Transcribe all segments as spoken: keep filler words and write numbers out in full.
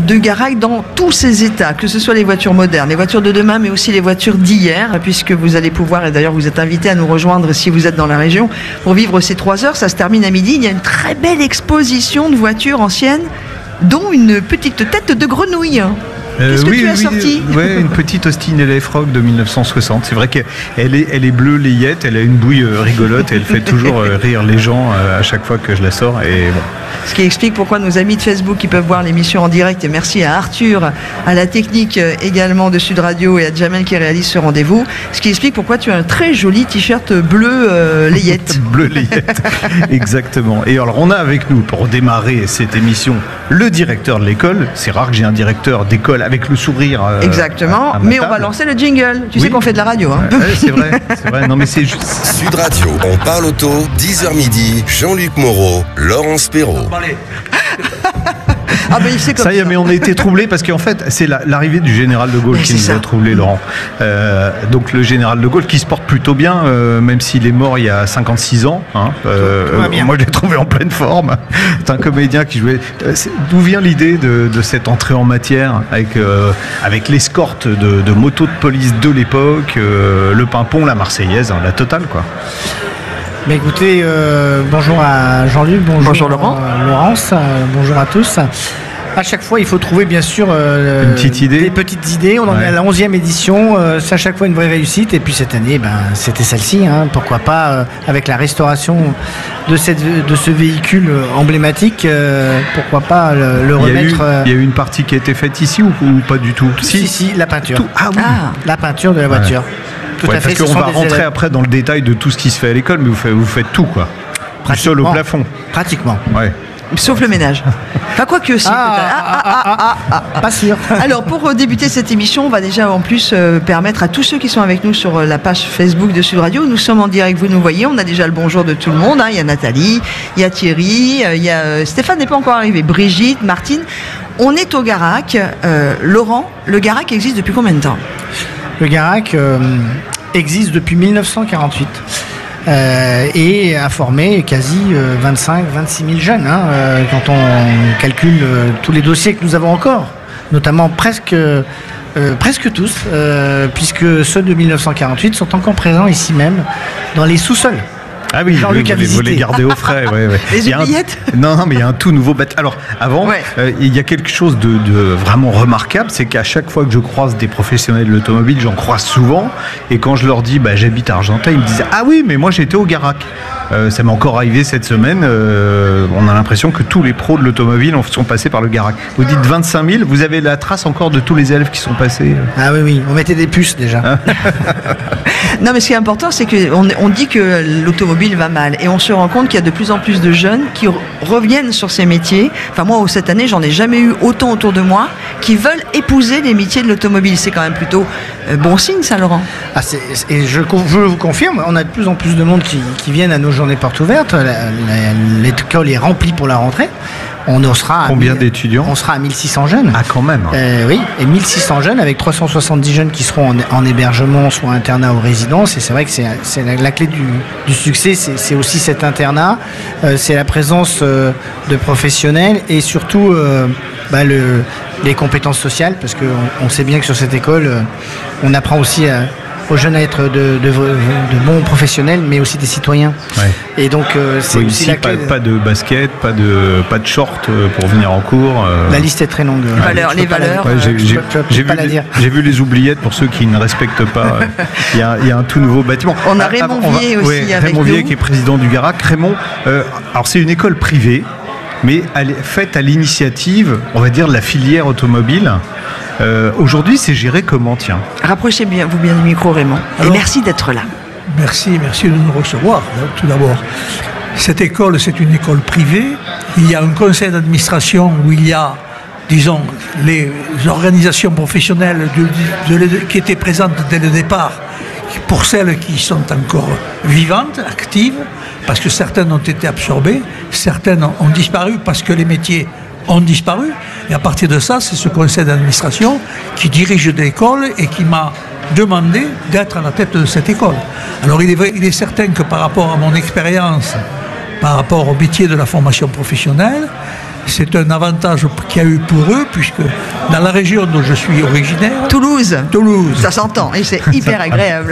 de Garac dans tous ses états, que ce soit les voitures modernes, les voitures de demain, mais aussi les voitures d'hier, puisque vous allez pouvoir, et d'ailleurs vous êtes invité à nous rejoindre si vous êtes dans la région, pour vivre ces trois heures. Ça se termine à midi. Il y a une très belle exposition de voitures anciennes, dont une petite tête de grenouille. Qu'est-ce que euh, oui, tu as oui, sorti ? Oui, une petite Austin L F Rock de mille neuf cent soixante. C'est vrai qu'elle est, elle est bleue layette, elle a une bouille euh, rigolote et elle fait toujours euh, rire les gens euh, à chaque fois que je la sors. Et bon. Ce qui explique pourquoi nos amis de Facebook qui peuvent voir l'émission en direct, et merci à Arthur, à la technique euh, également de Sud Radio et à Jamel qui réalise ce rendez-vous. Ce qui explique pourquoi tu as un très joli t-shirt bleu euh, layette. Bleu layette, exactement. Et alors on a avec nous pour démarrer cette émission le directeur de l'école. C'est rare que j'ai un directeur d'école avec le sourire. Euh, Exactement, à, à mais table. on va lancer le jingle. Tu oui. sais qu'on fait de la radio. Hein. Ouais, ouais, c'est vrai, c'est vrai. Non mais c'est juste. Sud Radio, on parle auto, dix heures midi, Jean-Luc Moreau, Laurence Perrault. Ah ben il sait comme ça. Ça y est, ça. mais on a été troublés parce qu'en fait, c'est la, l'arrivée du général de Gaulle mais qui nous ça. a troublés, Laurent. Euh, donc le général de Gaulle qui se porte plutôt bien, euh, même s'il est mort il y a cinquante-six ans. Hein, euh, tout, tout va bien. Moi, je l'ai trouvé en pleine forme. C'est un comédien qui jouait. D'où vient l'idée de, de cette entrée en matière avec, euh, avec l'escorte de, de motos de police de l'époque, euh, le pimpon, la Marseillaise, hein, la totale, quoi. Mais écoutez, euh, bonjour à Jean-Luc, bonjour, Bonjour Laurent. euh, Laurence, euh, bonjour à tous. À chaque fois, il faut trouver bien sûr euh, Une petite idée. des petites idées. On en Ouais. est à la onzième édition. Euh, c'est à chaque fois une vraie réussite. Et puis cette année, ben, c'était celle-ci. Hein, pourquoi pas euh, avec la restauration de, cette, de ce véhicule emblématique. Euh, pourquoi pas le, le Il y, a eu, remettre euh, il y a eu une partie qui a été faite ici ou, ou pas du tout? si, si, la peinture. Tout. Ah oui. Ah, La peinture de la voiture. Tout Ouais, à fait. parce ce qu'on sont va des rentrer élèves. après dans le détail de tout ce qui se fait à l'école, mais vous faites, vous faites tout, quoi. Du sol au Pratiquement. plafond. Pratiquement. Ouais. sauf le ménage. Enfin, quoi que si. Ah, peut-être. Ah, ah, ah, ah, ah. Pas sûr. Alors, pour euh, débuter cette émission, on va déjà en plus euh, permettre à tous ceux qui sont avec nous sur euh, la page Facebook de Sud Radio. Nous sommes en direct, vous nous voyez. On a déjà le bonjour de tout le monde. Hein. Il y a Nathalie, il y a Thierry, euh, il y a euh, Stéphane n'est pas encore arrivé, Brigitte, Martine. On est au Garac. Euh, Laurent, le Garac existe depuis combien de temps? Le Garac euh, existe depuis mille neuf cent quarante-huit. Euh, et a formé quasi euh, vingt-cinq à vingt-six mille jeunes, hein, euh, quand on calcule euh, tous les dossiers que nous avons encore, notamment presque, euh, presque tous, euh, puisque ceux de mille neuf cent quarante-huit sont encore présents ici même, dans les sous-sols. Ah oui, Jean-Luc vous, a vous, vous les visité. gardez au frais. Ouais, ouais. Les Il y a un- oubliettes Non, non, mais il y a un tout nouveau bâtiment. Alors, avant, Ouais. euh, il y a quelque chose de, de vraiment remarquable, c'est qu'à chaque fois que je croise des professionnels de l'automobile, j'en croise souvent, et quand je leur dis, bah, j'habite à Argenteuil, ils me disent, ah oui, mais moi j'étais au Garac. Euh, ça m'est encore arrivé cette semaine. euh, on a l'impression que tous les pros de l'automobile en sont passés par le Garac. Vous dites vingt-cinq mille, vous avez la trace encore de tous les élèves qui sont passés. Ah oui, oui, on mettait des puces déjà. Non, mais ce qui est important, c'est qu'on on dit que l'automobile va mal. Et on se rend compte qu'il y a de plus en plus de jeunes qui re- reviennent sur ces métiers. Enfin, moi, cette année, j'en ai jamais eu autant autour de moi qui veulent épouser les métiers de l'automobile. C'est quand même plutôt euh, bon signe, ça, Laurent. Ah, c'est- et je, con- je vous confirme, on a de plus en plus de monde qui, qui viennent à nos journées portes ouvertes. La- la- L'école est remplie pour la rentrée. On en sera à Combien mille- d'étudiants On sera à mille six cents jeunes. Ah, quand même. Euh, oui, et mille six cents jeunes avec trois cent soixante-dix jeunes qui seront en, en hébergement, soit internat ou résidence. Et c'est vrai que c'est c'est la, la clé du, du succès, c'est c'est aussi cet internat, euh, c'est la présence euh, de professionnels et surtout euh, bah, le, les compétences sociales, parce qu'on on sait bien que sur cette école, euh, on apprend aussi à- aux jeunes à être de, de, de bons professionnels, mais aussi des citoyens. Ouais. Et donc, euh, c'est Oui, aussi ici, la pas, clé. pas de basket, pas de, pas de short euh, pour venir en cours. euh. La liste est très longue. Les valeurs, Je peux les pas la- valeurs. Ouais, j'ai, je j'ai- peux- je peux j'ai pas vu, la les- dire. j'ai vu les oubliettes pour ceux qui ne respectent pas. euh, Il y, a, il y a un tout nouveau bâtiment. On a Ah, Raymond ah, on va- Vier aussi ouais, avec Raymond Vier nous. qui est président du Garac. Raymond, euh, alors c'est une école privée, mais elle est faite à l'initiative, on va dire, de la filière automobile. Euh, aujourd'hui, c'est géré comment, tiens? Rapprochez bien, vous bien du micro, Raymond. Et Alors- merci d'être là. Merci, merci de nous recevoir, tout d'abord. Cette école, c'est une école privée. Il y a un conseil d'administration où il y a, disons, les organisations professionnelles de- de- de- qui étaient présentes dès le départ, pour celles qui sont encore vivantes, actives, parce que certaines ont été absorbées, certaines ont disparu parce que les métiers ont disparu. Et à partir de ça, c'est ce conseil d'administration qui dirige l'école et qui m'a demandé d'être à la tête de cette école. Alors il est, vrai- il est certain que par rapport à mon expérience, par rapport au métier de la formation professionnelle, c'est un avantage qu'il y a eu pour eux, puisque dans la région dont je suis originaire, Toulouse. Toulouse, Ça s'entend et c'est hyper agréable.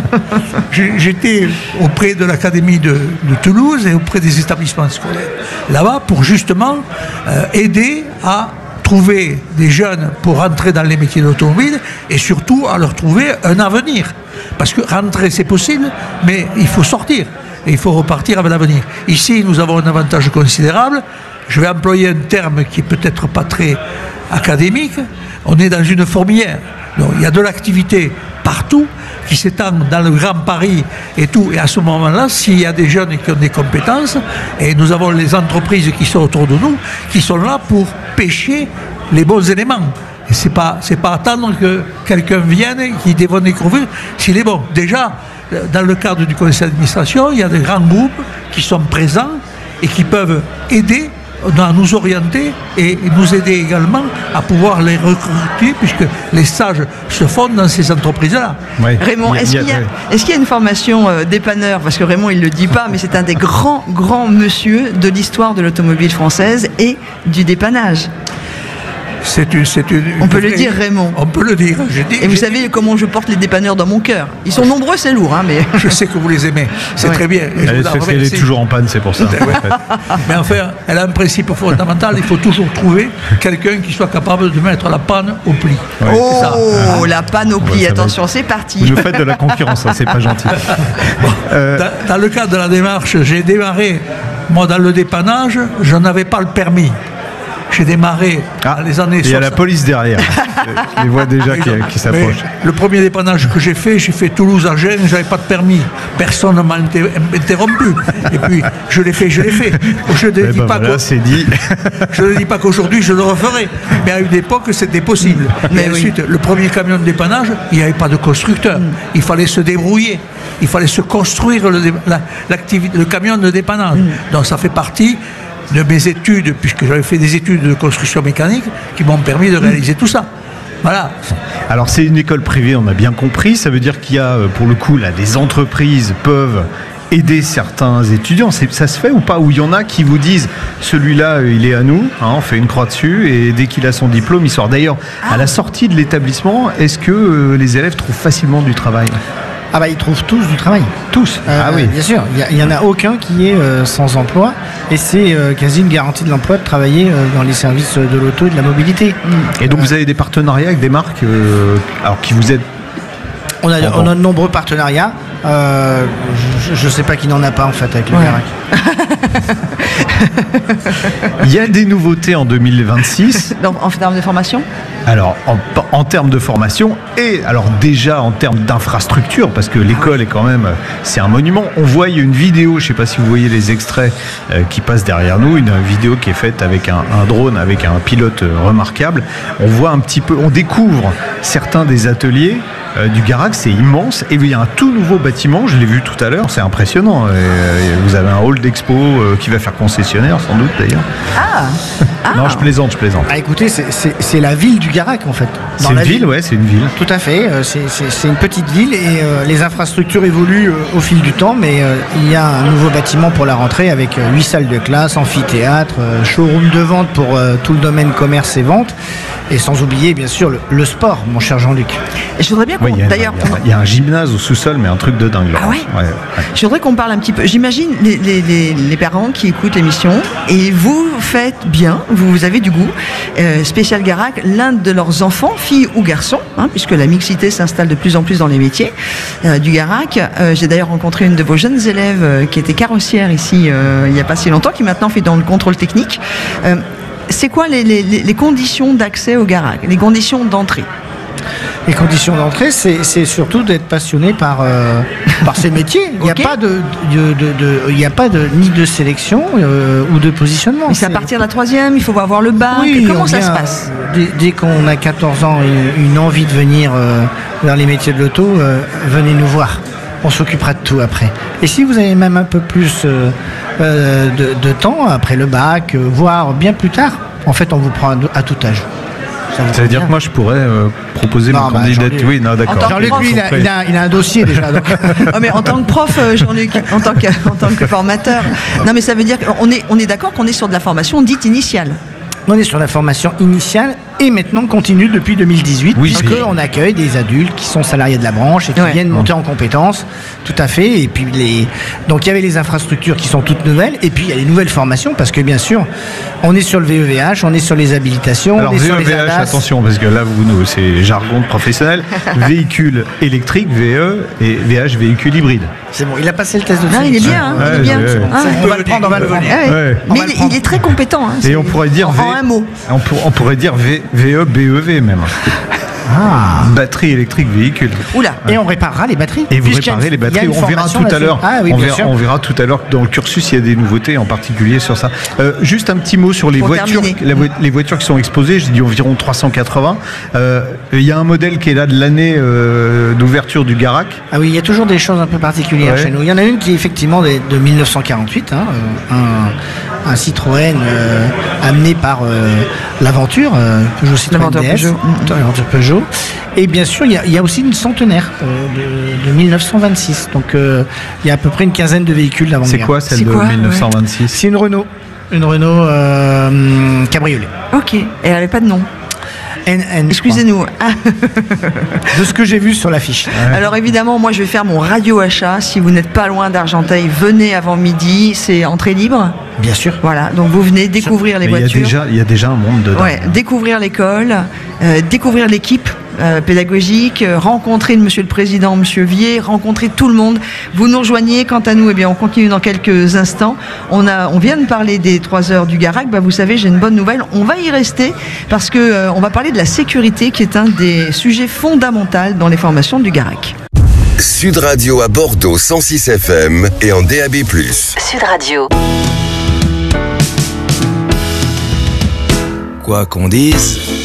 j'étais auprès de l'académie de, de Toulouse et auprès des établissements scolaires là-bas pour justement euh, aider à trouver des jeunes pour rentrer dans les métiers de l'automobile et surtout à leur trouver un avenir. Parce que rentrer c'est possible, mais il faut sortir et il faut repartir avec l'avenir. Ici, nous avons un avantage considérable. Je vais employer un terme qui est peut-être pas très académique. On est dans une fourmilière. Donc, il y a de l'activité partout qui s'étend dans le Grand Paris et tout. Et à ce moment-là, s'il y a des jeunes qui ont des compétences, et nous avons les entreprises qui sont autour de nous, qui sont là pour pêcher les bons éléments. Et c'est pas, c'est pas attendre que quelqu'un vienne et qui dévonne les couverts s'il est bon. Déjà, dans le cadre du conseil d'administration, il y a des grands groupes qui sont présents et qui peuvent aider à nous orienter et nous aider également à pouvoir les recruter puisque les stages se font dans ces entreprises-là. Ouais. Raymond, Il y a- est-ce il y a- qu'il y a, ouais. est-ce qu'il y a une formation euh, dépanneur? Parce que Raymond, il ne le dit pas, mais c'est un des grands, grands monsieur de l'histoire de l'automobile française et du dépannage. C'est une, c'est une, On peut le une- dire, Raymond. On peut le dire. J'ai dit- Et vous j'ai savez comment je porte les dépanneurs dans mon cœur. Ils sont nombreux, c'est lourd, hein, mais... dit- Je sais que vous les aimez. C'est Ouais. très bien. Et je Elle, vous en c'est parce qu'elle est remercie. toujours en panne, c'est pour ça. en fait. Mais enfin, elle a un principe fondamental. Il faut toujours trouver quelqu'un qui soit capable de mettre la panne au pli. Ouais. Oh, ça. la panoplie, Ouais, ça va attention, c'est parti. Vous nous faites de la concurrence, hein, c'est pas gentil. Euh, Dans, dans le cadre de la démarche, j'ai démarré, moi, dans le dépannage, je n'avais pas le permis. J'ai démarré ah, dans les années il y a la soixante. police derrière. Je les vois déjà qui, qui s'approchent. Mais le premier dépannage que j'ai fait, j'ai fait Toulouse-Agen, j'avais pas de permis. Personne ne m'a inter- interrompu. Et puis, je l'ai fait, je l'ai fait. Je ne Eh dis ben pas voilà, qu'au- c'est dit. je ne dis pas qu'aujourd'hui je le referai. Mais à une époque, c'était possible. Mais Et oui. ensuite, le premier camion de dépannage, il n'y avait pas de constructeur. Il fallait se débrouiller. Il fallait se construire le, dé- la- l'activité, le camion de dépannage. Donc ça fait partie de mes études, puisque j'avais fait des études de construction mécanique, qui m'ont permis de réaliser tout ça. Voilà. Alors c'est une école privée, on a bien compris. Ça veut dire qu'il y a, euh, pour le coup, là, des entreprises peuvent aider certains étudiants. C'est- Ça se fait ou pas? Ou il y en a qui vous disent, celui-là, euh, il est à nous, hein, on fait une croix dessus, et dès qu'il a son diplôme, il sort. D'ailleurs, à la sortie de l'établissement, est-ce que euh, les élèves trouvent facilement du travail? Ah bah ils trouvent tous du travail. Tous. Euh, Ah oui. Bien sûr, il n'y en a aucun qui est euh, sans emploi et c'est euh, quasi une garantie de l'emploi de travailler euh, dans les services de l'auto et de la mobilité. Et donc vous avez des partenariats avec des marques euh, alors qui vous aident? On a, Ah bon. on a de nombreux partenariats. Euh, je ne sais pas qui n'en a pas en fait avec le Ouais. Garac. Il y a des nouveautés en deux mille vingt-six. Donc, en termes de formation? Alors, en, en termes de formation et alors déjà en termes d'infrastructure, parce que l'école est quand même, c'est un monument. On voit, il y a une vidéo, je ne sais pas si vous voyez les extraits euh, qui passent derrière nous, une vidéo qui est faite avec un, un drone, avec un pilote euh, remarquable. On voit un petit peu, on découvre certains des ateliers euh, du Garac, c'est immense. Et il y a un tout nouveau bâtiment, je l'ai vu tout à l'heure, c'est impressionnant. Et, euh, vous avez un hall d'expo euh, qui va faire concessionnaire, sans doute d'ailleurs. Ah, Non, je plaisante, je plaisante. Ah, écoutez, c'est- c'est c'est la ville du Garac en fait. Dans C'est une la ville, ouais, c'est une ville. Tout à fait, euh, c'est- c'est c'est une petite ville et euh, les infrastructures évoluent euh, au fil du temps, mais euh, il y a un nouveau bâtiment pour la rentrée avec euh, huit salles de classe, amphithéâtre, euh, showroom de vente pour euh, tout le domaine commerce et vente, et sans oublier bien sûr le, le sport, mon cher Jean-Luc. et je voudrais bien qu'on... Oui, il y a- D'ailleurs, il y a- il y, a un gymnase au sous-sol, mais un truc de dingue. Ah Laurence. ouais ouais. je voudrais qu'on parle un petit peu. J'imagine les, les- les- les parents qui écoutent l'émission et vous faites bien, vous avez du goût. Euh, Spécial Garac, l'un de leurs enfants, fille ou garçon, hein, puisque la mixité s'installe de plus en plus dans les métiers euh, du Garac. Euh, J'ai d'ailleurs rencontré une de vos jeunes élèves euh, qui était carrossière ici euh, il n'y a pas si longtemps, qui maintenant fait dans le contrôle technique. Euh, C'est quoi les, les- les conditions d'accès au Garac, les conditions d'entrée? Les conditions d'entrée, c'est c'est surtout d'être passionné par, euh, par ces métiers. Il n'y a Ok. pas, de, de- de- de- il y a pas de, ni de sélection euh, ou de positionnement. Mais c'est à C'est- partir de la troisième, il faut avoir le bac. Oui, Comment on ça se vient, passe? euh, Dès, dès qu'on a quatorze ans et une envie de venir euh, vers les métiers de l'auto, euh, venez nous voir. On s'occupera de tout après. Et si vous avez même un peu plus euh, euh, de, de temps, après le bac, euh, voire bien plus tard, en fait, on vous prend à, à tout âge. Ça, vous Ça veut dire convient que moi, je pourrais euh, proposer Non, ma bah, candidature. Jean-Luc. Oui, non, En d'accord. tant que Jean-Luc, lui, il a, il, a, il a un dossier déjà. Donc. Ah, mais en tant que prof, euh, Jean-Luc, en tant que, en tant que formateur, non mais ça veut dire qu'on est, on est d'accord qu'on est sur de la formation dite initiale. On est sur la formation initiale et maintenant continue depuis deux mille dix-huit, Oui, puisqu'on oui. accueille des adultes qui sont salariés de la branche et qui Ouais. viennent monter en compétences, tout à fait. Et puis les, donc il y avait les infrastructures qui sont toutes nouvelles, et puis il y a les nouvelles formations, parce que bien sûr, on est sur le V E V H, on est sur les habilitations, Alors on est sur les V E V H, A D A S. attention, parce que là, vous, nous, c'est jargon de professionnel. Véhicule électrique, V E, et V H, véhicule hybride. C'est bon, il a passé le test de Non, il est sélection. bien, hein, il est Ouais, bien. ouais, ouais. Ah, On va le prendre, on va le prendre. ah ouais. Ouais. On Mais va le il, prendre. il est très compétent. Hein, Et c'est- on pourrait dire en, V. en un mot. On, pour- on pourrait dire V, VE, B E V même. Ah. Batterie électrique véhicule. Oula. Et on réparera les batteries. Et vous puisqu'il y a réparez une- les il y a batteries. une On verra formation tout à là-dessus. l'heure. Ah oui, on, bien verra, sûr. on verra tout à l'heure que dans le cursus, il y a des nouveautés, en particulier sur ça. Euh, juste un petit mot sur les Pour voitures, terminer. la vo- les voitures qui sont exposées. J'ai dit environ trois cent quatre-vingts. Euh, Il y a un modèle qui est là de l'année euh, d'ouverture du Garac. Ah oui, il y a toujours des choses un peu particulières Ouais. chez nous. Il y en a une qui est effectivement de, de mille neuf cent quarante-huit, hein, euh, un, un Citroën euh, amené par euh, l'aventure, euh, Peugeot Citroën L'aventure D S, Peugeot. euh, l'aventure Peugeot. Et bien sûr, il y a, il y a aussi une centenaire euh, de, de mille neuf cent vingt-six. Donc euh, il y a à peu près une quinzaine de véhicules d'avant-guerre. C'est quoi celle C'est de quoi, mille neuf cent vingt-six? C'est une Renault. Une Renault euh, cabriolet. Ok. Et elle n'avait pas de nom. N N, Excusez-nous. Ah. je crois. De ce que j'ai vu sur l'affiche. Alors évidemment, moi je vais faire mon radio achat. Si vous n'êtes pas loin d'Argenteuil, venez avant midi. C'est entrée libre. Bien sûr. Voilà. Donc vous venez découvrir les Mais il y a voitures. déjà, il y a déjà un monde dedans. Ouais, découvrir l'école, euh, découvrir l'équipe euh, pédagogique, euh, rencontrer Monsieur le Président, Monsieur Vier, rencontrer tout le monde. Vous nous rejoignez. Quant à nous, eh bien, on continue dans quelques instants. On a, on vient de parler des trois heures du Garac. Bah, vous savez, j'ai une bonne nouvelle. On va y rester parce que euh, on va parler de la sécurité, qui est un des sujets fondamentaux dans les formations du Garac. Sud Radio à Bordeaux cent six F M et en D A B plus. Sud Radio. Quoi qu'on dise,